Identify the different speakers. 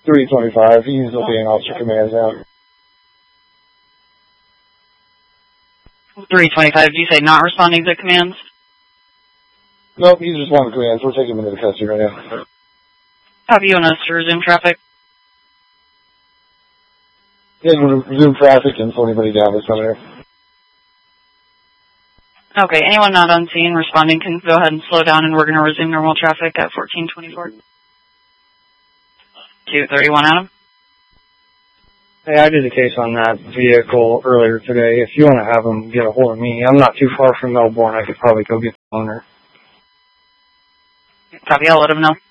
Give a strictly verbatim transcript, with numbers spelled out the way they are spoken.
Speaker 1: three twenty-five, he's obeying Officer commands now.
Speaker 2: three twenty-five, do you say not responding to commands?
Speaker 1: Nope, he's responding to commands. We're taking him into the custody right now.
Speaker 2: Copy, you want us to resume traffic?
Speaker 1: Yeah, you want to resume traffic and slow anybody down that's coming here.
Speaker 2: Okay, anyone not on scene responding can go ahead and slow down, and we're going to resume normal traffic at fourteen twenty-four. two thirty-one, Adam.
Speaker 3: Hey, I did a case on that vehicle earlier today. If you want to have them get a hold of me, I'm not too far from Melbourne. I could probably go get the owner.
Speaker 2: Copy, I'll let him know.